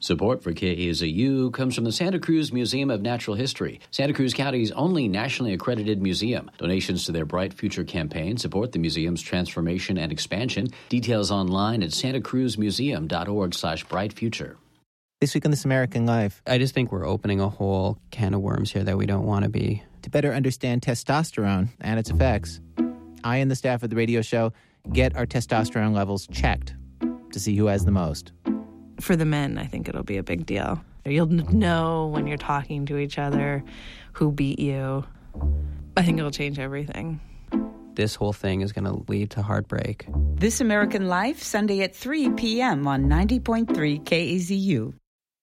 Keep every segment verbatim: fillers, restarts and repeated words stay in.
Support for K A Z U comes from the Santa Cruz Museum of Natural History, Santa Cruz County's only nationally accredited museum. Donations to their Bright Future campaign support the museum's transformation and expansion. Details online at santacruzmuseum.org slash brightfuture. This week on This American Life. I just think we're opening a whole can of worms here that we don't want to be. To better understand testosterone and its effects, I and the staff of the radio show get our testosterone levels checked to see who has the most. For the men, I think it'll be a big deal. You'll know when you're talking to each other who beat you. I think it'll change everything. This whole thing is going to lead to heartbreak. This American Life, Sunday at three p.m. on ninety point three K A Z U.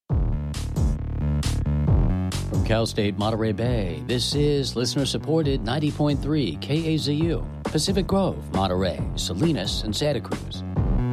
From Cal State Monterey Bay, this is listener-supported ninety point three K A Z U. Pacific Grove, Monterey, Salinas, and Santa Cruz.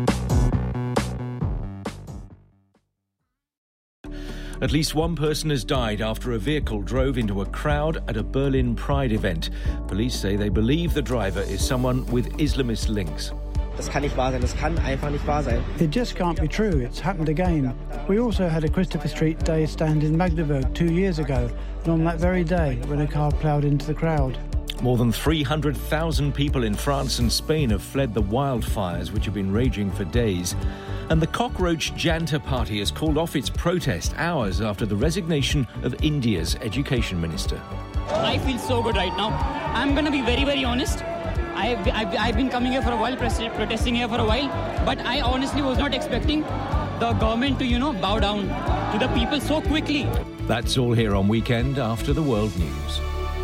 At least one person has died after a vehicle drove into a crowd at a Berlin Pride event. Police say they believe the driver is someone with Islamist links. Das kann nicht wahr sein. Das kann einfach nicht wahr sein. It just can't be true. It's happened again. We also had a Christopher Street Day stand in Magdeburg two years ago, and on that very day, when a car ploughed into the crowd. More than three hundred thousand people in France and Spain have fled the wildfires, which have been raging for days. And the Cockroach Janta Party has called off its protest hours after the resignation of India's education minister. I feel so good right now. I'm going to be very, very honest. I've, I've, I've been coming here for a while, protesting here for a while, but I honestly was not expecting the government to, you know, bow down to the people so quickly. That's all here on Weekend After the World News.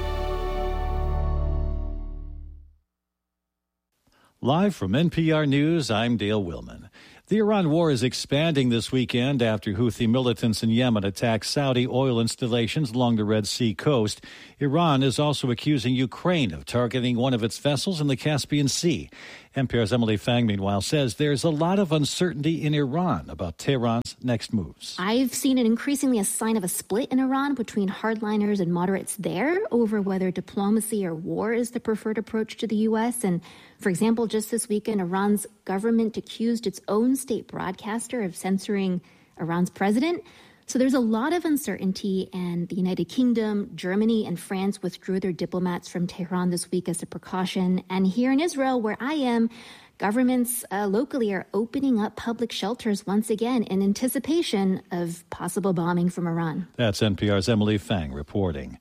Live from N P R News, I'm Dale Willman. The Iran war is expanding this weekend after Houthi militants in Yemen attacked Saudi oil installations along the Red Sea coast. Iran is also accusing Ukraine of targeting one of its vessels in the Caspian Sea. N P R's Emily Fang, meanwhile, says there's a lot of uncertainty in Iran about Tehran's next moves. I've seen it increasingly a sign of a split in Iran between hardliners and moderates there over whether diplomacy or war is the preferred approach to the U S. And for example, just this weekend, Iran's government accused its own state broadcaster of censoring Iran's president. So there's a lot of uncertainty, and the United Kingdom, Germany, and France withdrew their diplomats from Tehran this week as a precaution. And here in Israel, where I am, governments uh, locally are opening up public shelters once again in anticipation of possible bombing from Iran. That's N P R's Emily Fang reporting.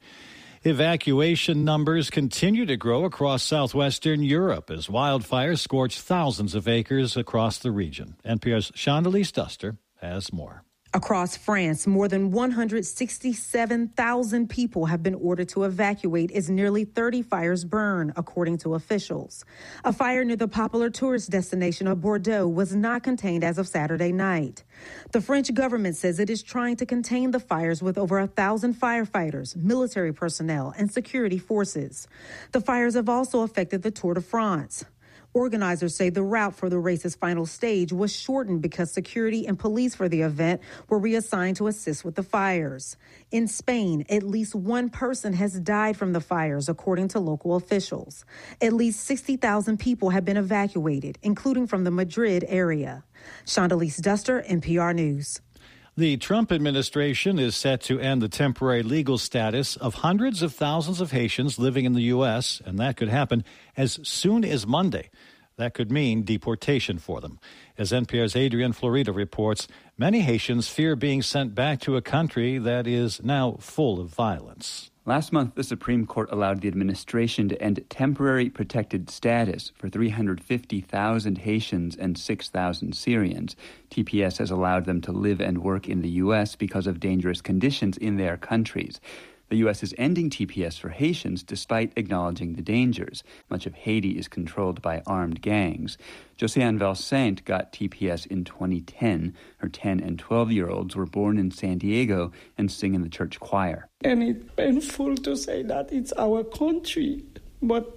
Evacuation numbers continue to grow across southwestern Europe as wildfires scorch thousands of acres across the region. N P R's Chandalise Duster has more. Across France, more than one hundred sixty-seven thousand people have been ordered to evacuate as nearly thirty fires burn, according to officials. A fire near the popular tourist destination of Bordeaux was not contained as of Saturday night. The French government says it is trying to contain the fires with over a thousand firefighters, military personnel, and security forces. The fires have also affected the Tour de France. Organizers say the route for the race's final stage was shortened because security and police for the event were reassigned to assist with the fires. In Spain, at least one person has died from the fires, according to local officials. At least sixty thousand people have been evacuated, including from the Madrid area. Chandalise Duster, N P R News. The Trump administration is set to end the temporary legal status of hundreds of thousands of Haitians living in the U S, and that could happen as soon as Monday. That could mean deportation for them. As N P R's Adrian Florida reports, many Haitians fear being sent back to a country that is now full of violence. Last month, the Supreme Court allowed the administration to end temporary protected status for three hundred fifty thousand Haitians and six thousand Syrians. T P S has allowed them to live and work in the U S because of dangerous conditions in their countries. The U S is ending T P S for Haitians despite acknowledging the dangers. Much of Haiti is controlled by armed gangs. Josiane Valsaint got T P S in twenty ten. Her ten and twelve-year-olds were born in San Diego and sing in the church choir. And it's painful to say that it's our country, but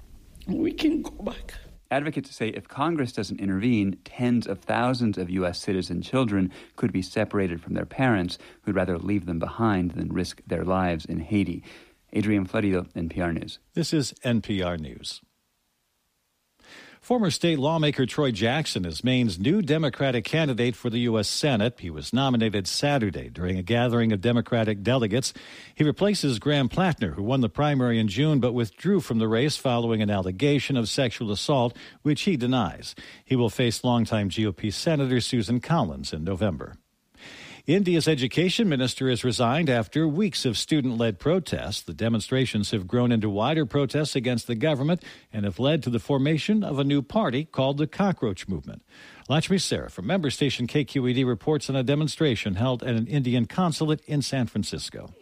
we can go back. Advocates say if Congress doesn't intervene, tens of thousands of U S citizen children could be separated from their parents who'd rather leave them behind than risk their lives in Haiti. Adrian Florido, N P R News. This is N P R News. Former state lawmaker Troy Jackson is Maine's new Democratic candidate for the U S Senate. He was nominated Saturday during a gathering of Democratic delegates. He replaces Graham Plattner, who won the primary in June but withdrew from the race following an allegation of sexual assault, which he denies. He will face longtime G O P Senator Susan Collins in November. India's education minister has resigned after weeks of student-led protests. The demonstrations have grown into wider protests against the government and have led to the formation of a new party called the Cockroach Movement. Lakshmi Sarah from member station K Q E D reports on a demonstration held at an Indian consulate in San Francisco.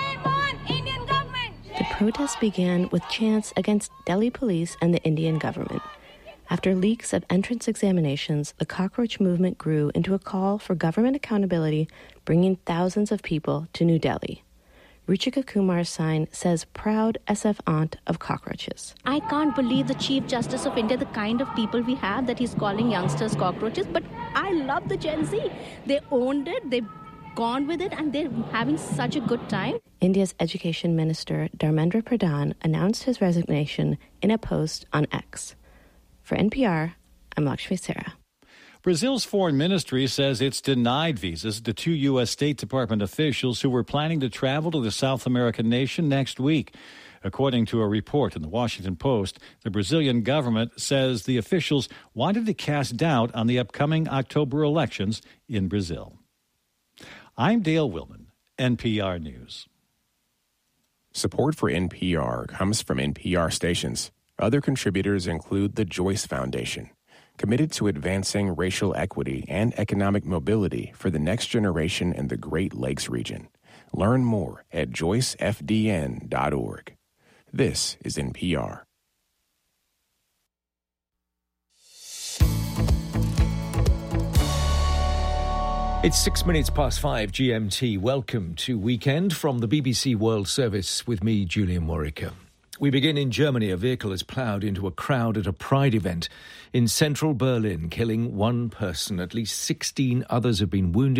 The protests began with chants against Delhi police and the Indian government. After leaks of entrance examinations, the Cockroach Movement grew into a call for government accountability, bringing thousands of people to New Delhi. Ruchika Kumar's sign says, "Proud S F aunt of cockroaches." I can't believe the Chief Justice of India, the kind of people we have, that he's calling youngsters cockroaches. But I love the Gen Z. They owned it, they've gone with it, and they're having such a good time. India's Education Minister Dharmendra Pradhan announced his resignation in a post on X. For N P R, I'm Lakshmi Sarah. Brazil's foreign ministry says it's denied visas to two U S. State Department officials who were planning to travel to the South American nation next week. According to a report in the Washington Post, the Brazilian government says the officials wanted to cast doubt on the upcoming October elections in Brazil. I'm Dale Willman, N P R News. Support for N P R comes from N P R stations. Other contributors include the Joyce Foundation, committed to advancing racial equity and economic mobility for the next generation in the Great Lakes region. Learn more at joyce f d n dot org. This is N P R. It's six minutes past five G M T. Welcome to Weekend from the B B C World Service with me, Julian Warwicker. We begin in Germany. A vehicle has ploughed into a crowd at a Pride event in central Berlin, killing one person. At least sixteen others have been wounded.